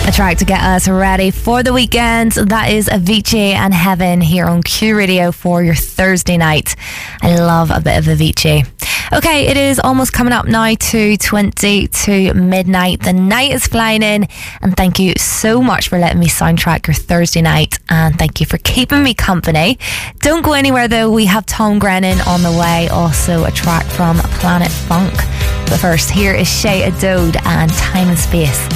A track to get us ready for the weekend. That is Avicii and Heaven here on Q Radio for your Thursday night. I love a bit of Avicii. Okay, it is almost coming up now to 20 to midnight. The night is flying in, and thank you so much for letting me soundtrack your Thursday night, and thank you for keeping me company. Don't go anywhere though, we have Tom Grennan on the way, also a track from Planet Funk. But first, here is Shay Adode and Time and Space.